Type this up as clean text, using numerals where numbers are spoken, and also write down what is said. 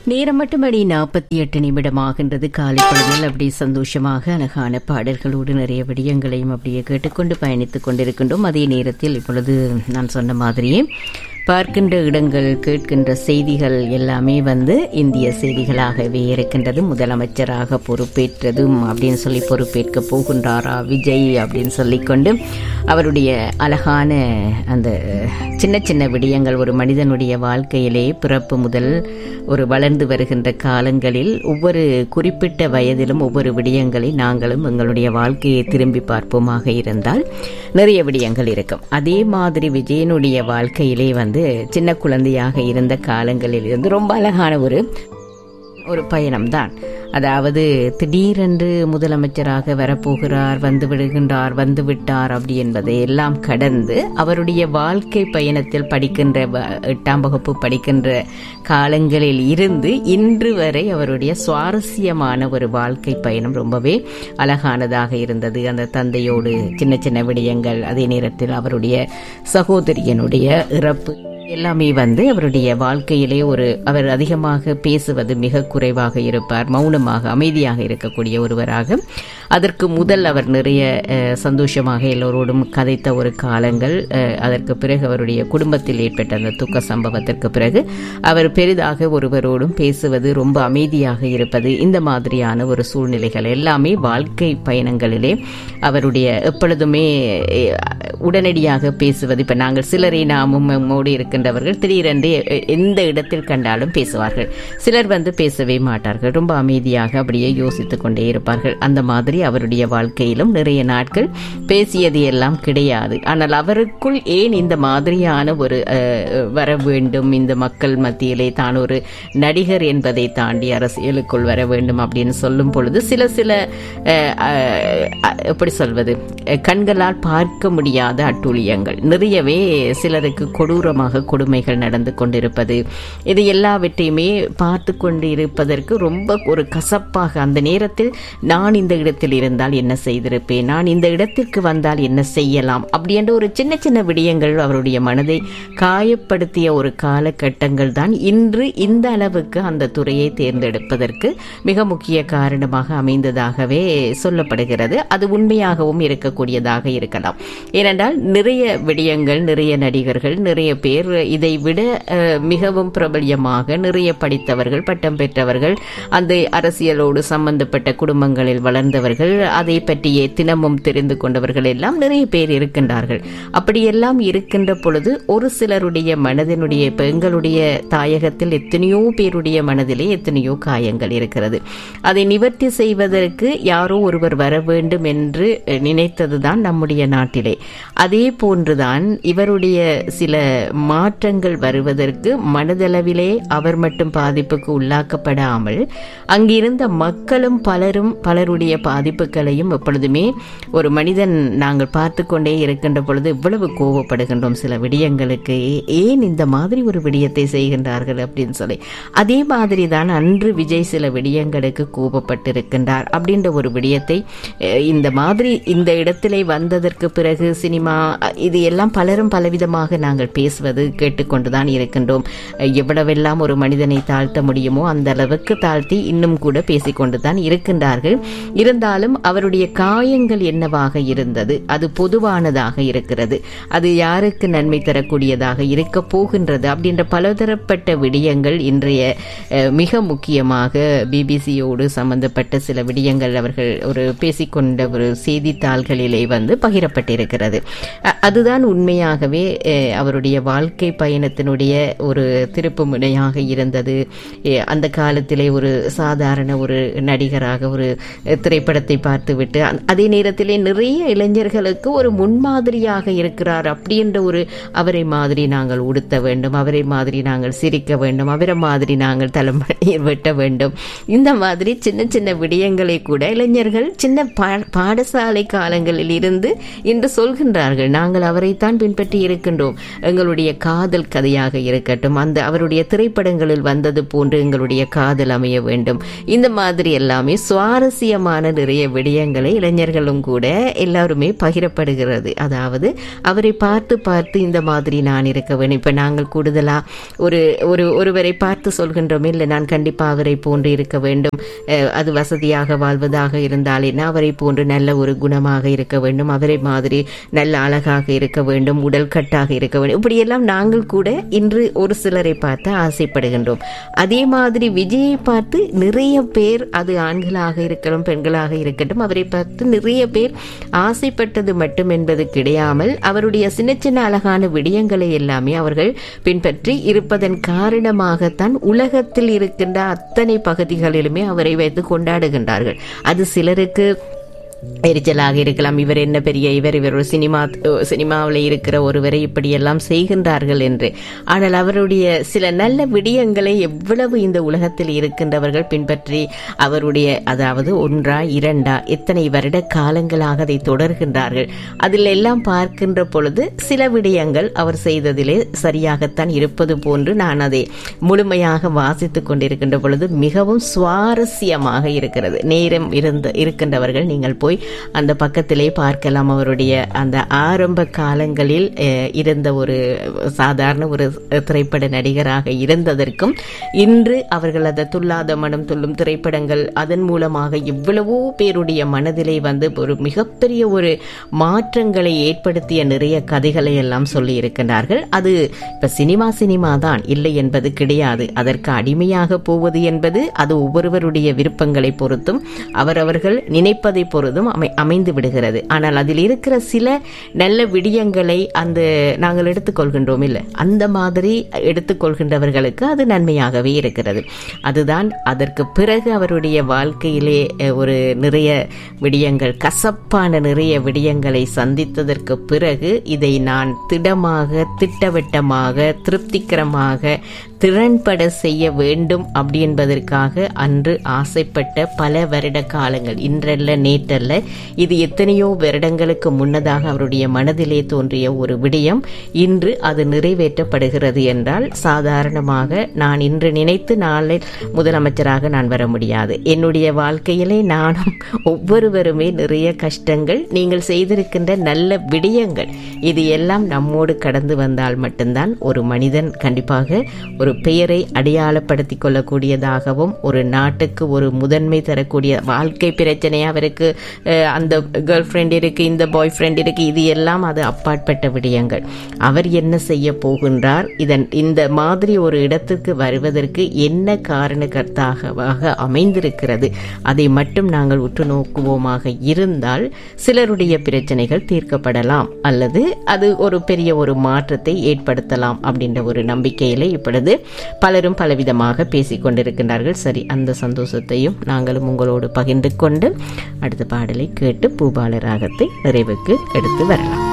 நேரம் மட்டும் மணி 48 நிமிடமாகின்றது. காலை பொழுதில் அப்படி சந்தோஷமாக அழகான பாடல்களோடு நிறைய விடயங்களையும் அப்படியே கேட்டுக்கொண்டு பயணித்துக் கொண்டிருக்கின்றோம். அதே நேரத்தில் இப்பொழுது நான் சொன்ன மாதிரியே பார்க்கின்ற இடங்கள், கேட்கின்ற செய்திகள் எல்லாமே இந்திய செய்திகளாகவே இருக்கின்றது. முதலமைச்சராக பொறுப்பேற்றதும் அப்படின்னு சொல்லி பொறுப்பேற்க போகின்றாரா விஜய் அப்படின்னு சொல்லிக்கொண்டு அவருடைய அழகான அந்த சின்ன சின்ன விடயங்கள் ஒரு மனிதனுடைய வாழ்க்கையிலே பிறப்பு முதல் ஒரு வளர்ந்து வருகின்ற காலங்களில் ஒவ்வொரு குறிப்பிட்ட வயதிலும் ஒவ்வொரு விடயங்களை நாங்களும் எங்களுடைய வாழ்க்கையை திரும்பி பார்ப்போமாக இருந்தால் நிறைய விடயங்கள் இருக்கும். அதே மாதிரி விஜயனுடைய வாழ்க்கையிலே சின்ன குழந்தையாக இருந்த காலங்களில் இருந்து ரொம்ப அழகான ஒரு பயணம்தான். அதாவது திடீரென்று முதலமைச்சராக வரப்போகிறார், வந்து விட்டார் அப்படி என்பதை எல்லாம் கடந்து அவருடைய வாழ்க்கை பயணத்தில் படிக்கின்ற 8ஆம் வகுப்பு படிக்கின்ற காலங்களில் இருந்து இன்று வரை அவருடைய சுவாரஸ்யமான ஒரு வாழ்க்கை பயணம் ரொம்பவே அழகானதாக இருந்தது. அந்த தந்தையோடு சின்ன சின்ன விடயங்கள், அதே நேரத்தில் அவருடைய சகோதரியனுடைய இறப்பு எல்லாமே அவருடைய வாழ்க்கையிலே அவர் அதிகமாக பேசுவது மிக குறைவாக இருப்பார். மௌனமாக அமைதியாக இருக்கக்கூடிய ஒருவராக. அதற்கு முதல் அவர் நிறைய சந்தோஷமாக எல்லோரோடும் கதைத்த ஒரு காலங்கள். அதற்கு பிறகு அவருடைய குடும்பத்தில் ஏற்பட்ட அந்த துக்க சம்பவத்திற்கு பிறகு அவர் பெரிதாக ஒருவரோடும் பேசுவது, ரொம்ப அமைதியாக இருப்பது, இந்த மாதிரியான ஒரு சூழ்நிலைகள் எல்லாமே வாழ்க்கை பயணங்களிலே அவருடைய எப்பொழுதுமே உடனடியாக பேசுவது. இப்ப நாங்கள் சிலரை நாமும் நம்மோடு இருக்கின்றவர்கள் திடீரென்று எந்த இடத்தில் கண்டாலும் பேசுவார்கள். சிலர் பேசவே மாட்டார்கள், ரொம்ப அமைதியாக அப்படியே யோசித்துக் கொண்டே இருப்பார்கள். அந்த மாதிரி அவருடைய வாழ்க்கையிலும் நிறைய நாட்கள் பேசியது எல்லாம் கிடையாது. ஆனால் அவருக்குள் ஏன் இந்த மாதிரியான ஒரு வர வேண்டும், இந்த மக்கள் மத்தியிலே தான் ஒரு நடிகர் என்பதை தாண்டி அரசியலுக்குள் வர வேண்டும் அப்படின்னு சொல்லும் பொழுது சில எப்படி சொல்வது, கண்களால் பார்க்க முடியாத அட்டூழியங்கள் நிறையவே சிலருக்கு கொடூரமாக கொடுமைகள் நடந்து கொண்டிருப்பது, இது எல்லாவற்றையுமே பார்த்து கொண்டு இருப்பதற்கு ரொம்ப ஒரு கசப்பாக, அந்த நேரத்தில் நான் இந்த இடத்தில் இருந்தால் என்ன செய்திருப்பேன், நான் இந்த இடத்திற்கு வந்தால் என்ன செய்யலாம் அப்படின்ற ஒரு சின்ன சின்ன விடயங்கள் அவருடைய மனதை காயப்படுத்திய ஒரு காலகட்டங்கள் தான் இன்று இந்த அளவுக்கு அந்த துறையை தேர்ந்தெடுப்பதற்கு மிக முக்கிய காரணமாக அமைந்ததாகவே சொல்லப்படுகிறது. அது உண்மையாகவும் இருக்கக்கூடியதாக இருக்கலாம். ஏனென்றால் நிறைய விடயங்கள், நிறைய நடிகர்கள், நிறைய பேர் இதை விட மிகவும் பிரபல்யமாக நிறைய படித்தவர்கள், பட்டம் பெற்றவர்கள், அந்த அரசியலோடு சம்பந்தப்பட்ட குடும்பங்களில் வளர்ந்தவர்கள், அதை பற்றியே தினமும் தெரிந்து கொண்டவர்கள் எல்லாம் நிறைய பேர் இருக்கின்றார்கள். அப்படியெல்லாம் இருக்கின்ற பொழுது ஒரு சிலருடைய மனதினுடைய, இப்ப எங்களுடைய தாயகத்தில் எத்தனையோ பேருடைய மனதிலே எத்தனையோ காயங்கள் இருக்கிறது. அதை நிவர்த்தி செய்வதற்கு யாரோ ஒருவர் வர வேண்டும் என்று நினைத்ததுதான் நம்முடைய நாட்டிலே. அதே போன்றுதான் இவருடைய சில மாற்றங்கள் வருவதற்கு மனதளவிலே அவர் மட்டும் பாதிப்புக்கு உள்ளாக்கப்படாமல் அங்கிருந்த மக்களும் பலருடைய பாதிப்புகளையும் எப்பொழுதுமே ஒரு மனிதன் நாங்கள் பார்த்து கொண்டே இருக்கின்ற பொழுது இவ்வளவு கோபப்படுகின்றோம் சில விடயங்களுக்கு, ஏன் இந்த மாதிரி ஒரு விடயத்தை செய்கின்றார்கள் அப்படின்னு சொல்லி. அதே மாதிரி தான் அன்று விஜய் சில விடயங்களுக்கு கோபப்பட்டிருக்கின்றார் அப்படின்ற ஒரு விடயத்தை இந்த மாதிரி இந்த இடத்திலே வந்ததற்கு பிறகு சினிமா இது எல்லாம் பலரும் பலவிதமாக நாங்கள் பேசுவது கேட்டுக்கொண்டுதான் இருக்கின்றோம். எவ்வளவெல்லாம் ஒரு மனிதனை தாழ்த்த முடியுமோ அந்த அளவுக்கு தாழ்த்தி இன்னும் கூட பேசிக்கொண்டுதான் இருக்கின்றார்கள். இருந்தாலும் அவருடைய காயங்கள் என்னவாக இருந்தது, அது பொதுவானதாக இருக்கிறது, அது யாருக்கு நன்மை தரக்கூடியதாக இருக்க போகின்றது அப்படின்ற பலதரப்பட்ட விடயங்கள் இன்றைய மிக முக்கியமாக பிபிசியோடு சம்பந்தப்பட்ட சில விடயங்கள் அவர்கள் ஒரு பேசிக்கொண்ட ஒரு செய்தித்தாள்களிலே பகிரப்பட்டிருக்கிறது. அதுதான் உண்மையாகவே அவருடைய வாழ்க்கை பயணத்தினுடைய ஒரு திருப்பு முனையாக இருந்தது. அந்த காலத்திலே ஒரு சாதாரண ஒரு நடிகராக ஒரு திரைப்படத்தை பார்த்துவிட்டு அதே நேரத்திலே நிறைய இளைஞர்களுக்கு ஒரு முன்மாதிரியாக இருக்கிறார். அப்படின்ற ஒரு அவரை மாதிரி நாங்கள் உடுத்த வேண்டும், அவரை மாதிரி நாங்கள் சிரிக்க வேண்டும், அவரை மாதிரி நாங்கள் தலைமணியில் வெட்ட வேண்டும், இந்த மாதிரி சின்ன சின்ன விடயங்களை கூட இளைஞர்கள் சின்ன பாடசாலை காலங்களில் இருந்து இன்று சொல்கின்றார்கள். நாங்கள் அவரைத்தான் பின்பற்றி இருக்கின்றோம், எங்களுடைய காதல் கதையாக இருக்கட்டும், அந்த அவருடைய திரைப்படங்களில் வந்தது போன்று எங்களுடைய காதல் அமைய வேண்டும். இந்த மாதிரி எல்லாமே சுவாரஸ்யமான நிறைய விடயங்களை இளைஞர்களும் கூட எல்லாருமே பகிரப்படுகிறது. அதாவது அவரை பார்த்து பார்த்து இந்த மாதிரி நான் இருக்க வேண்டும். இப்ப நாங்கள் கூடுதலா ஒருவரை பார்த்து சொல்கின்றோம், இல்லை நான் கண்டிப்பா அவரை போன்று இருக்க வேண்டும், அது வசதியாக வாழ்வதாக இருந்தால் என்ன, அவரை போன்று நல்ல ஒரு குணமாக இருக்க வேண்டும், அவரை மாதிரி நல்ல அழகாக இருக்க வேண்டும், உடல் கட்டாக இருக்க வேண்டும். இப்படியெல்லாம் நாங்கள் கூட இன்று ஒரு சிலரை பார்த்து ஆசைப்படுகின்றோம். அதே மாதிரி விஜயை பார்த்து நிறைய பேர், அது ஆண்களாக இருக்கட்டும் பெண்களாக இருக்கட்டும், அவரை பார்த்து நிறைய பேர் ஆசைப்பட்டது மட்டும் என்பது கிடையாமல் அவருடைய சின்ன சின்ன அழகான விடயங்களை எல்லாமே அவர்கள் பின்பற்றி இருப்பதன் காரணமாகத்தான் உலகத்தில் இருக்கின்ற அத்தனை பகுதிகளிலுமே அவரை வைத்து கொண்டாடுகின்றார்கள். அது சிலருக்கு எரிச்சலாக இருக்கலாம். இவர் என்ன பெரிய இவர் ஒரு சினிமாவில் இருக்கிற ஒருவரை இப்படியெல்லாம் செய்கின்றார்கள் என்று. ஆனால் அவருடைய சில நல்ல விடயங்களை எவ்வளவு இந்த உலகத்தில் இருக்கின்றவர்கள் பின்பற்றி அவருடைய, அதாவது ஒன்றா இரண்டா எத்தனை வருட காலங்களாக அதை தொடர்கின்றார்கள். அதில் எல்லாம் பார்க்கின்ற பொழுது சில விடயங்கள் அவர் செய்ததிலே சரியாகத்தான் இருப்பது போன்று நான் அதை முழுமையாக வாசித்துக் கொண்டிருக்கின்ற பொழுது மிகவும் சுவாரஸ்யமாக இருக்கிறது. நேரம் இருக்கின்றவர்கள் நீங்கள் போய் அந்த பக்கத்திலே பார்க்கலாம். அவருடைய அந்த ஆரம்ப காலங்களில் இருந்த ஒரு சாதாரண ஒரு திரைப்பட நடிகராக இருந்ததற்கும் இன்று அவர்கள் அந்த துல்லாத மனம் துள்ளும் திரைப்படங்கள் அதன் மூலமாக எவ்வளவோ பேருடைய மனதிலே வந்து ஒரு மிகப்பெரிய ஒரு மாற்றங்களை ஏற்படுத்திய நிறைய கதைகளை எல்லாம் சொல்லி இருக்கின்றார்கள். அது இப்ப சினிமா தான் இல்லை என்பது கிடையாது. அதற்கு அடிமையாக போவது என்பது அது ஒவ்வொருவருடைய விருப்பங்களை பொறுத்தும் அவரவர்கள் நினைப்பதை பொறுத்தும் அமைந்து விடுகிறது. ஆனால் அதில் இருக்கிற சில நல்ல விடயங்களை நாங்கள் எடுத்துக்கொள்கின்றோம் இல்லை, அந்த மாதிரி எடுத்துக்கொள்கின்றவர்களுக்கு அது நன்மையாகவே இருக்கிறது. அதுதான் அதற்கு பிறகு அவருடைய வாழ்க்கையிலே ஒரு நிறைய விடயங்கள், கசப்பான நிறைய விடயங்களை சந்தித்ததற்கு பிறகு இதை நான் திட்டவட்டமாக திருப்திகரமாக திறன்பட செய்ய வேண்டும் அப்படி என்பதற்காக அன்று ஆசைப்பட்ட பல வருட காலங்கள், இன்றல்ல நேற்றல்ல, இது எத்தனையோ வருடங்களுக்கு முன்னதாக அவருடைய மனதிலே தோன்றிய ஒரு விடயம் இன்று அது நிறைவேற்றப்படுகிறது என்றால் சாதாரணமாக நான் இன்று நினைத்து நாளை முதலமைச்சராக நான் வர முடியாது. என்னுடைய வாழ்க்கையிலே நானும் ஒவ்வொருவருமே நிறைய கஷ்டங்கள், நீங்கள் செய்திருக்கின்ற நல்ல விடயங்கள், இது எல்லாம் நம்மோடு கடந்து வந்தால் மட்டும்தான் ஒரு மனிதன் கண்டிப்பாக ஒரு பெயரை அடையாளப்படுத்திக் கொள்ளக்கூடியதாகவும் ஒரு நாட்டுக்கு ஒரு முதன்மை தரக்கூடிய, வாழ்க்கை பிரச்சனை அவருக்கு அந்த கேர்ள் ஃப்ரெண்ட் இருக்கு, இந்த பாய் ஃப்ரெண்ட் இருக்கு, இது எல்லாம் அது அப்பாற்பட்ட விடயங்கள். அவர் என்ன செய்ய போகின்றார், இந்த மாதிரி ஒரு இடத்துக்கு வருவதற்கு என்ன காரணகர்த்தாக அமைந்திருக்கிறது, அதை மட்டும் நாங்கள் உற்று நோக்குவோமாக இருந்தால் சிலருடைய பிரச்சனைகள் தீர்க்கப்படலாம் அல்லது அது ஒரு பெரிய ஒரு மாற்றத்தை ஏற்படுத்தலாம் அப்படின்ற ஒரு நம்பிக்கையிலே இப்பொழுது பலரும் பலவிதமாக பேசிக் கொண்டிருக்கின்றார்கள். சரி, அந்த சந்தோஷத்தையும் நாங்களும் உங்களோடு பகிர்ந்து கொண்டு அடுத்த பாடலை கேட்டு பூபால ராகத்தை நிறைவுக்கு எடுத்து வரலாம்.